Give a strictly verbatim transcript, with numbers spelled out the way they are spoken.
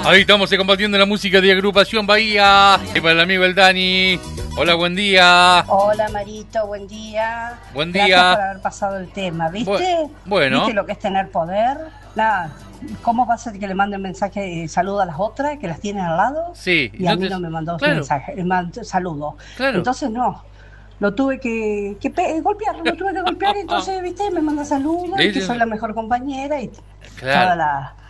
Ahí estamos eh, compartiendo la música de Agrupación Bahía. Y para el amigo el Dani. Hola, buen día. Hola, Marito, buen día. Buen Gracias día. por haber pasado el tema, ¿viste? Bu- bueno. ¿Viste lo que es tener poder? Nada, ¿cómo pasa que le manden mensaje de saludo a las otras, que las tienen al lado? Sí. Y a no mí te- no me mandó claro, mensaje, me mandó saludo. Claro. Entonces, no. Lo tuve que, que pe- golpear, lo tuve que golpear, entonces, ¿viste? Me manda saludos, y que soy la mejor compañera y Claro. toda la...